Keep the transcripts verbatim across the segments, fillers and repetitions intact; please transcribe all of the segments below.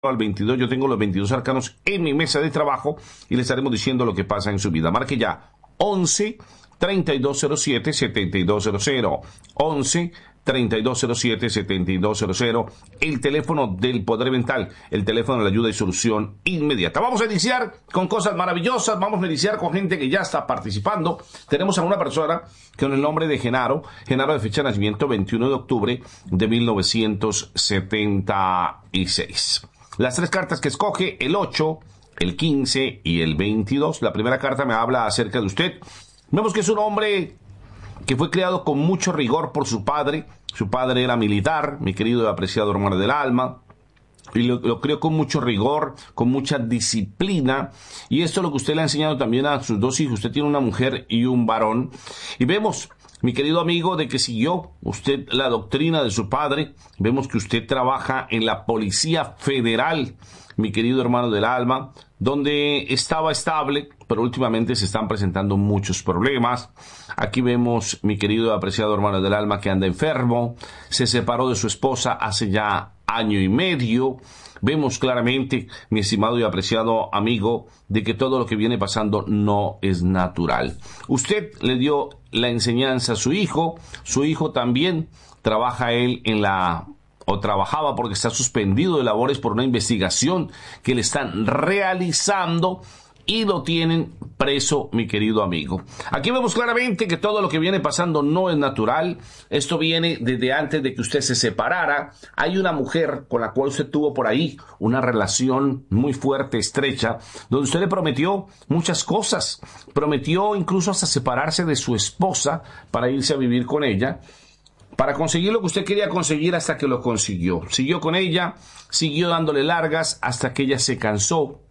al veintidós, yo tengo los veintidós arcanos en mi mesa de trabajo y le estaremos diciendo lo que pasa en su vida. Marque ya once, treinta y dos cero siete, setenta y dos cero cero, once, treinta y dos cero siete, setenta y dos cero cero, el teléfono del poder mental, el teléfono de la ayuda y solución inmediata. Vamos a iniciar con cosas maravillosas, vamos a iniciar con gente que ya está participando. Tenemos a una persona con el nombre de Genaro, Genaro de fecha de nacimiento veintiuno de octubre de mil novecientos setenta y seis. Las tres cartas que escoge, el ocho, el quince y el veintidós. La primera carta me habla acerca de usted. Vemos que es un hombre que fue criado con mucho rigor por su padre. Su padre era militar, mi querido y apreciado hermano del alma, y lo, lo crió con mucho rigor, con mucha disciplina, y esto es lo que usted le ha enseñado también a sus dos hijos. Usted tiene una mujer y un varón, y vemos, mi querido amigo, de que siguió usted la doctrina de su padre. Vemos que usted trabaja en la Policía Federal, mi querido hermano del alma, donde estaba estable, pero últimamente se están presentando muchos problemas. Aquí vemos, mi querido y apreciado hermano del alma, que anda enfermo, se separó de su esposa hace ya año y medio. Vemos claramente, mi estimado y apreciado amigo, de que todo lo que viene pasando no es natural. Usted le dio la enseñanza a su hijo, su hijo también trabaja él en la o trabajaba porque está suspendido de labores por una investigación que le están realizando y lo tienen preso, mi querido amigo. Aquí vemos claramente que todo lo que viene pasando no es natural. Esto viene desde antes de que usted se separara. Hay una mujer con la cual usted tuvo por ahí una relación muy fuerte, estrecha, donde usted le prometió muchas cosas. Prometió incluso hasta separarse de su esposa para irse a vivir con ella, para conseguir lo que usted quería conseguir, hasta que lo consiguió. Siguió con ella, siguió dándole largas hasta que ella se cansó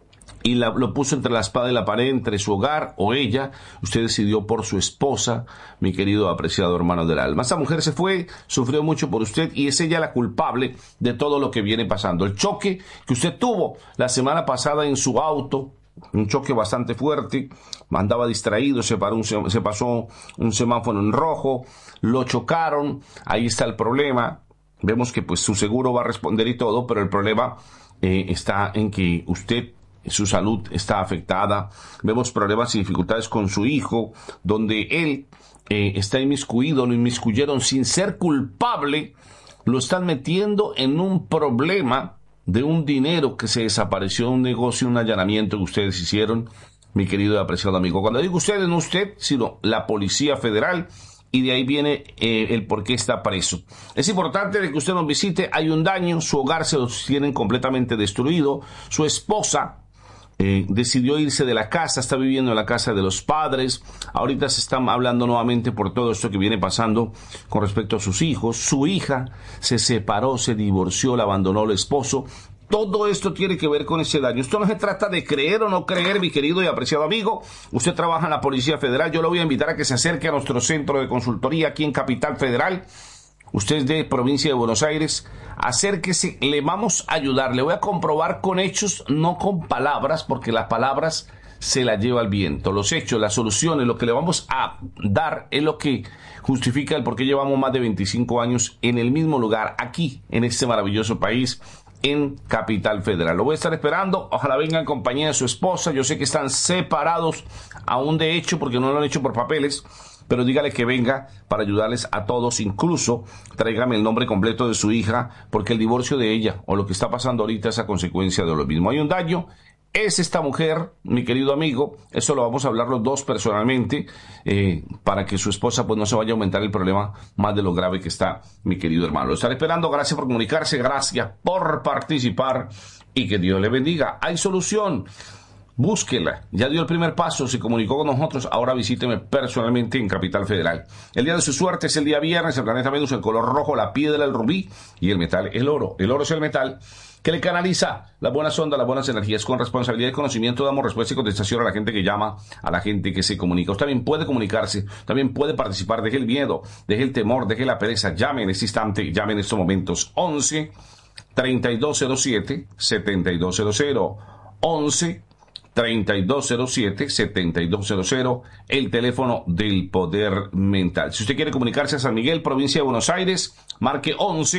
y la, lo puso entre la espada y la pared, entre su hogar o ella. Usted decidió por su esposa, mi querido apreciado hermano del alma. Esa mujer se fue, sufrió mucho por usted y es ella la culpable de todo lo que viene pasando. El choque que usted tuvo la semana pasada en su auto, un choque bastante fuerte, andaba distraído, se, paró un, se pasó un semáforo en rojo, lo chocaron, ahí está el problema. Vemos que pues su seguro va a responder y todo, pero el problema eh, está en que usted, su salud está afectada. Vemos problemas y dificultades con su hijo, donde él eh, está inmiscuido, lo inmiscuyeron sin ser culpable, lo están metiendo en un problema de un dinero que se desapareció de un negocio, un allanamiento que ustedes hicieron, mi querido y apreciado amigo. Cuando digo ustedes, no usted, sino la Policía Federal, y de ahí viene eh, el por qué está preso. Es importante de que usted nos visite. Hay un daño, su hogar se lo tienen completamente destruido, su esposa Eh, decidió irse de la casa, está viviendo en la casa de los padres. Ahorita se están hablando nuevamente por todo esto que viene pasando con respecto a sus hijos. Su hija se separó, se divorció, la abandonó el esposo. Todo esto tiene que ver con ese daño. Esto no se trata de creer o no creer, mi querido y apreciado amigo. Usted trabaja en la Policía Federal. Yo lo voy a invitar a que se acerque a nuestro centro de consultoría aquí en Capital Federal. Usted es de provincia de Buenos Aires, acérquese, le vamos a ayudar, le voy a comprobar con hechos, no con palabras, porque las palabras se las lleva el viento. Los hechos, las soluciones, lo que le vamos a dar es lo que justifica el por qué llevamos más de veinticinco años en el mismo lugar, aquí, en este maravilloso país, en Capital Federal. Lo voy a estar esperando, ojalá venga en compañía de su esposa. Yo sé que están separados aún de hecho, porque no lo han hecho por papeles, pero dígale que venga para ayudarles a todos. Incluso tráigame el nombre completo de su hija, porque el divorcio de ella o lo que está pasando ahorita es a consecuencia de lo mismo. Hay un daño, es esta mujer, mi querido amigo. Eso lo vamos a hablar los dos personalmente, eh, para que su esposa pues no se vaya a aumentar el problema más de lo grave que está, mi querido hermano. Lo estaré esperando. Gracias por comunicarse, gracias por participar y que Dios le bendiga. Hay solución. Búsquela, ya dio el primer paso, se comunicó con nosotros, ahora visíteme personalmente en Capital Federal. El día de su suerte es el día viernes, el planeta Venus, el color rojo, la piedra, el rubí y el metal, el oro. El oro es el metal que le canaliza las buenas ondas, las buenas energías. Con responsabilidad y conocimiento damos respuesta y contestación a la gente que llama, a la gente que se comunica. Usted también puede comunicarse, también puede participar. Deje el miedo, deje el temor, deje la pereza. Llame en este instante, llame en estos momentos. once, treinta y dos cero siete, setenta y dos cero cero. once, treinta y dos cero siete, setenta y dos cero cero, el teléfono del poder mental. Si usted quiere comunicarse a San Miguel, provincia de Buenos Aires, marque once,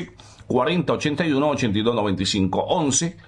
cuarenta ochenta y uno ochenta y dos noventa y cinco. once